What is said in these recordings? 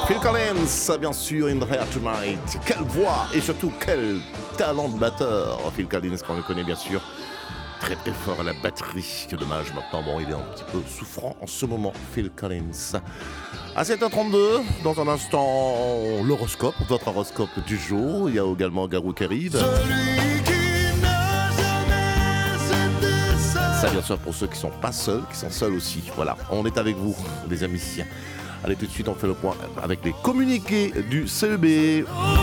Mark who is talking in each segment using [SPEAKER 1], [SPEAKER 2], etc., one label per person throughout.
[SPEAKER 1] Phil Collins, bien sûr, In the Air Tonight. Quelle voix et surtout quel talent de batteur. Phil Collins, qu'on le connaît bien sûr très très fort à la batterie. Que dommage, maintenant, bon, il est un petit peu souffrant en ce moment, Phil Collins. À 7h32, dans un instant, l'horoscope, votre horoscope du jour. Il y a également Garou qui arrive. Ça, bien sûr, pour ceux qui sont pas seuls, qui sont seuls aussi. Voilà, on est avec vous, les amis. Allez, tout de suite, on fait le point avec les communiqués du CEB.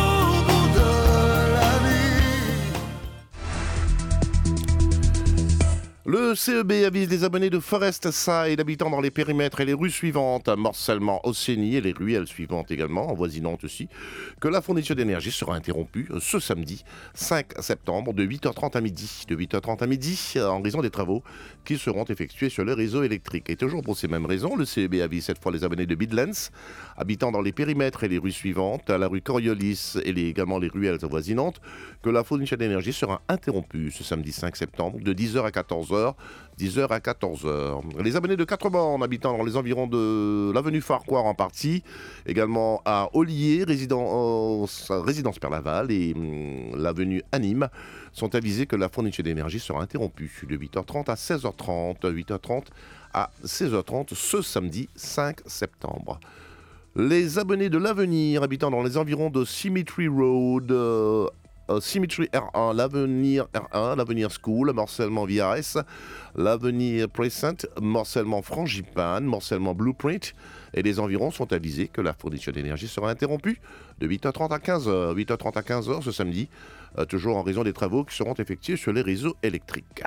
[SPEAKER 1] Le CEB avise les abonnés de Forest Side habitant dans les périmètres et les rues suivantes, Morcellement, Océanie et les ruelles suivantes également, avoisinantes aussi, que la fourniture d'énergie sera interrompue ce samedi 5 septembre de 8h30 à midi. De 8h30 à midi, en raison des travaux qui seront effectués sur le réseau électrique. Et toujours pour ces mêmes raisons, le CEB avise cette fois les abonnés de Bidlands habitant dans les périmètres et les rues suivantes, à la rue Coriolis et également les ruelles avoisinantes, que la fourniture d'énergie sera interrompue ce samedi 5 septembre de 10h à 14h. 10h à 14h. Les abonnés de Quatre-Bornes habitant dans les environs de l'avenue Farquhar en partie, également à Ollier, résidence Père-Laval et l'avenue Anime, sont avisés que la fourniture d'énergie sera interrompue de 8h30 à 16h30, 8h30 à 16h30 ce samedi 5 septembre. Les abonnés de l'Avenir habitant dans les environs de Symmetry Road, Symmetry R1, l'Avenir R1, l'Avenir School, Morcellement VRS, l'Avenir Present, Morcellement Frangipane, Morcellement Blueprint et les environs sont avisés que la fourniture d'énergie sera interrompue de 8h30 à 15h. 8h30 à 15h ce samedi, toujours en raison des travaux qui seront effectués sur les réseaux électriques.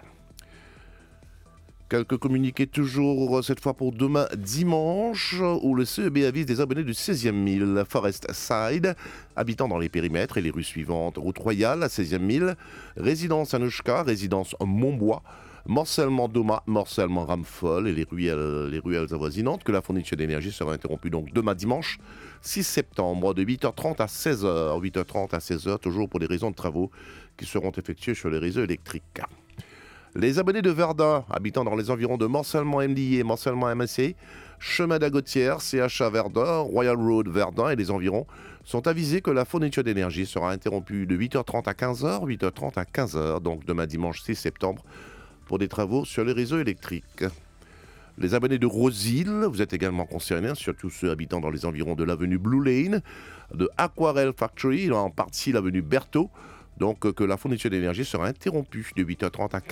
[SPEAKER 1] Quelques communiqués toujours, cette fois pour demain dimanche, où le CEB avise des abonnés du 16e mille Forest Side, habitant dans les périmètres et les rues suivantes. Route Royale, 16e mille, résidence Anouchka, résidence Montbois, Morcellement Doma, Morcellement Ramfol et les ruelles avoisinantes, que la fourniture d'énergie sera interrompue donc demain dimanche 6 septembre de 8h30 à 16h. 8h30 à 16h, toujours pour des raisons de travaux qui seront effectués sur les réseaux électriques. Les abonnés de Verdun, habitant dans les environs de Morcellement MDI et Morcellement MSC, Chemin d'Agotière, CHA Verdun, Royal Road Verdun et les environs, sont avisés que la fourniture d'énergie sera interrompue de 8h30 à 15h, 8h30 à 15h, donc demain dimanche 6 septembre, pour des travaux sur les réseaux électriques. Les abonnés de Rosil, vous êtes également concernés, surtout ceux habitant dans les environs de l'avenue Blue Lane, de Aquarelle Factory, en partie l'avenue Berthaud, donc que la fourniture d'énergie sera interrompue de 8h30 à